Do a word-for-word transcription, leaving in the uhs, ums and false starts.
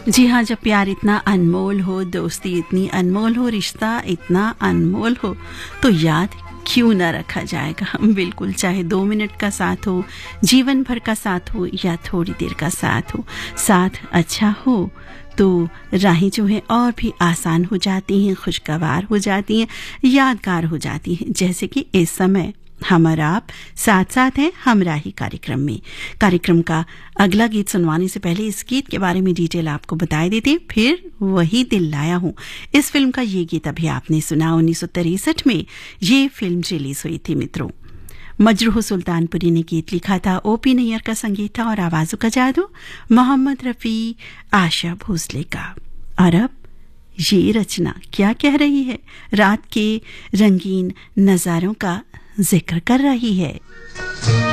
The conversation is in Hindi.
जी हाँ, जब प्यार इतना अनमोल हो, दोस्ती इतनी अनमोल हो, रिश्ता इतना अनमोल हो, तो याद क्यों ना रखा जाएगा। हम बिल्कुल, चाहे दो मिनट का साथ हो, जीवन भर का साथ हो या थोड़ी देर का साथ हो, साथ अच्छा हो तो राहें जो है और भी आसान हो जाती हैं, खुशगवार हो जाती हैं, यादगार हो जाती हैं। जैसे कि इस समय हम और आप साथ साथ हैं हमराही कार्यक्रम में। कार्यक्रम का अगला गीत सुनवाने से पहले इस गीत के बारे में डिटेल आपको बताए देते, फिर वही दिल लाया हूं। इस फिल्म का ये गीत अभी आपने सुना, उन्नीस सौ तिरसठ में ये फिल्म रिलीज हुई थी मित्रों। मजरूह सुल्तानपुरी ने गीत लिखा था, ओपी नैयर का संगीत था और आवाजों का जादू मोहम्मद रफी, आशा भोसले का। और अब ये रचना क्या कह रही है, रात के रंगीन नजारों का जिक्र कर रही है।